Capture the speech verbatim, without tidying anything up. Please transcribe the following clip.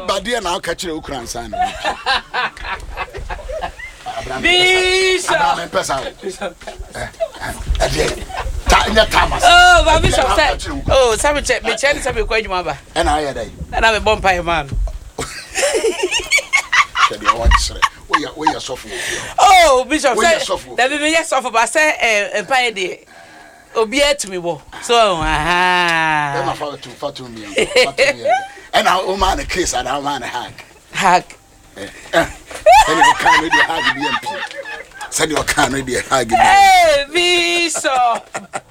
badia na aka kire ukran san. Bishop. Abraham pesa. Eh. Eh. Ta nya Thomas. Oh, ba Bishop say. Oh, sabe che me che ni sabe ko adwuma ba. E na aye dai. Na me bomb pie man. Said you want to we are we are suffer. Oh, Bishop say. That be me yes suffer but say eh pie dey. Obi et me bo. So, aha. Dem afa to fatu me. Fatu me. And now o man the case and how man hag. Hag. Eh. And you can ready hag B M P. Said you can ready hag. Hey, Bishop.